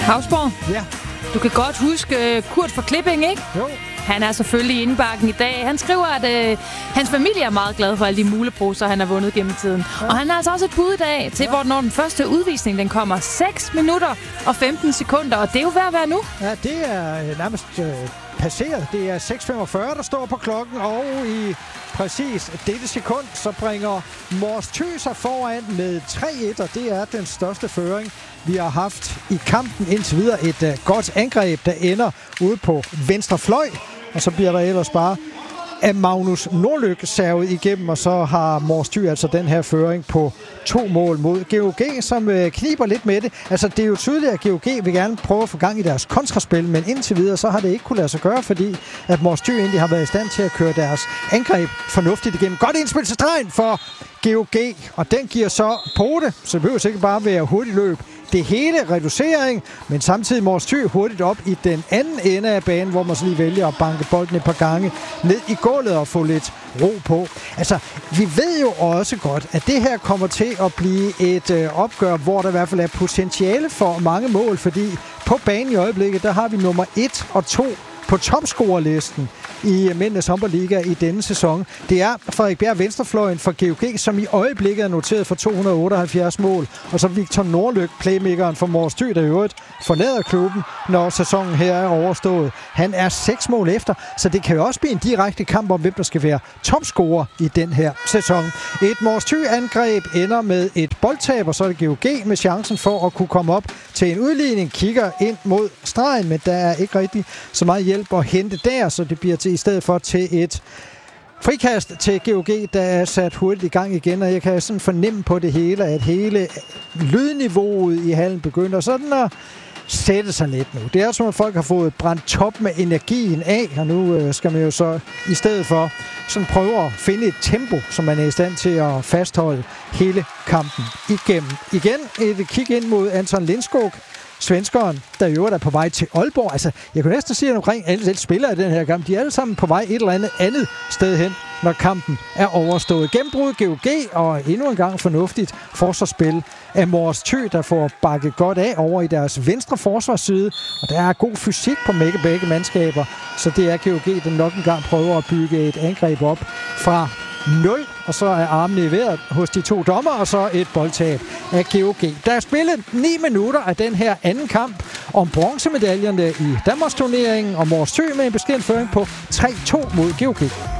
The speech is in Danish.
Havsborg? Ja. Du kan godt huske Kurt fra Klipping, ikke? Jo. Han er selvfølgelig i indbakken i dag. Han skriver, at hans familie er meget glad for alle de muleposer, han har vundet gennem tiden. Ja. Og han har altså også et bud i dag til, hvornår den første udvisning den kommer. 6 minutter og 15 sekunder, og det er jo ved at være nu. Ja, det er nærmest passeret. Det er 6:45, der står på klokken, og i præcis dette sekund, så bringer Mors Thy sig foran med 3-1, og det er den største føring, vi har haft i kampen indtil videre. Et godt angreb, der ender ude på venstre fløj, og så bliver der ellers bare af Magnus Nordlyk servet igennem, og så har Mors Thy altså den her føring på 2 mål mod GOG, som kniber lidt med det. Altså, det er jo tydeligt, at GOG vil gerne prøve at få gang i deres kontraspil, men indtil videre, så har det ikke kunne lade sig gøre, fordi at Mors Thy egentlig har været i stand til at køre deres angreb fornuftigt igennem. Godt indspil til stregen for GOG, og den giver så pote, så det behøver ikke bare være hurtigt løb. Det hele reducering, men samtidig Mors Thy hurtigt op i den anden ende af banen, hvor man så lige vælger at banke bolden et par gange ned i gulvet og få lidt ro på. Altså, vi ved jo også godt, at det her kommer til at blive et opgør, hvor der i hvert fald er potentiale for mange mål, fordi på banen i øjeblikket, der har vi nummer 1 og 2 på topscorerlisten i Mændenes Håndboldliga i denne sæson. Det er Frederik Bjerg, venstrefløjen for GOG, som i øjeblikket er noteret for 278 mål. Og så Victor Nordlyk, playmakeren for Mors Thy, der i øvrigt forlader klubben, når sæsonen her er overstået. Han er 6 mål efter, så det kan jo også blive en direkte kamp om, hvem der skal være topscorer i den her sæson. Et Mors Thy-angreb ender med et boldtab, og så er det GOG med chancen for at kunne komme op til en udligning. Kigger ind mod stregen, men der er ikke rigtig så meget hjælp at hente der, så det bliver til i stedet for til et frikast til GOG, der er sat hurtigt i gang igen, og jeg kan sådan fornemme på det hele, at hele lydniveauet i hallen begynder sådan at sætte sig lidt nu. Det er som, at folk har fået brændt top med energien af, og nu skal man jo så i stedet for sådan prøve at finde et tempo, som man er i stand til at fastholde hele kampen igennem. Igen et kig ind mod Anton Lindskog, svenskeren, der i øvrigt er på vej til Aalborg. Altså, jeg kunne næsten sige omkring alle spillere i den her kamp. De er alle sammen på vej et eller andet sted hen, når kampen er overstået. Gennembrud GOG, og endnu en gang fornuftigt forsvarsspil af Mors Thy, der får bakket godt af over i deres venstre forsvarsside. Og der er god fysik på begge mandskaber, så det er GOG, der nok en gang prøver at bygge et angreb op fra 0, og så er armene i vejret hos de 2 dommer, og så et boldtab af GOG. Der er spillet 9 minutter af den her anden kamp om bronzemedaljerne i Danmarksturneringen, og Mors Thy med en beskeden føring på 3-2 mod GOG.